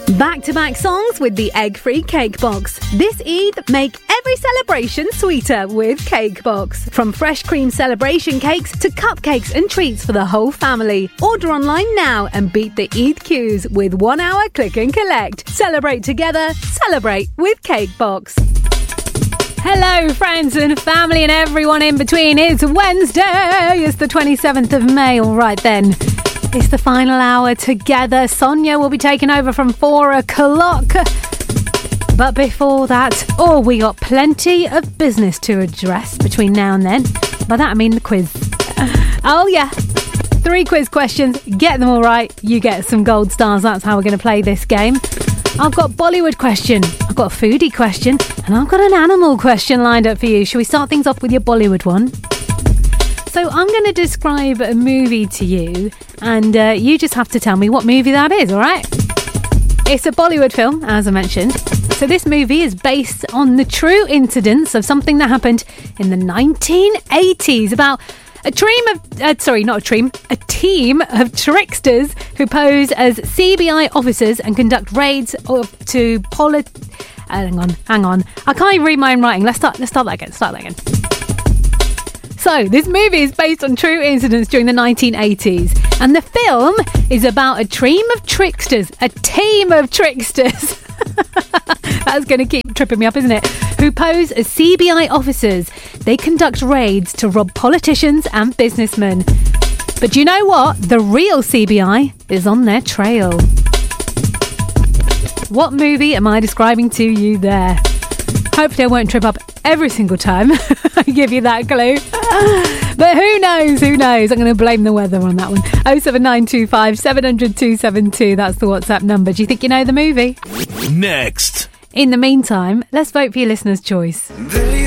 Back-to-back songs with the egg-free Cake Box. This Eid, make every celebration sweeter with Cake Box. From fresh cream celebration cakes to cupcakes and treats for the whole family. Order online now and beat the Eid queues with 1 hour click and collect. Celebrate together, celebrate with Cake Box. Hello friends and family and everyone in between. It's Wednesday, it's the 27th of May. All right then. It's the final hour together. Sonia will be taking over from 4 o'clock. But before that, we got plenty of business to address between now and then. By that I mean the quiz. Oh yeah. 3 quiz questions. Get them all right. You get some gold stars. That's how we're going to play this game. I've got Bollywood question. I've got a foodie question. And I've got an animal question lined up for you. Shall we start things off with your Bollywood one? So I'm going to describe a movie to you, and you just have to tell me what movie that is, all right? It's a Bollywood film, as I mentioned. So this movie is based on the true incidents of something that happened in the 1980s about a team of tricksters who pose as CBI officers and conduct raids to Hang on. I can't even read my own writing. Let's start that again. So, this movie is based on true incidents during the 1980s. And the film is about a team of tricksters. That's going to keep tripping me up, isn't it? Who pose as CBI officers. They conduct raids to rob politicians and businessmen. But you know what? The real CBI is on their trail. What movie am I describing to you there? Hopefully I won't trip up every single time I give you that clue. But who knows? I'm going to blame the weather on that one. 07925 700 272. That's the WhatsApp number. Do you think you know the movie? Next. In the meantime, let's vote for your listener's choice.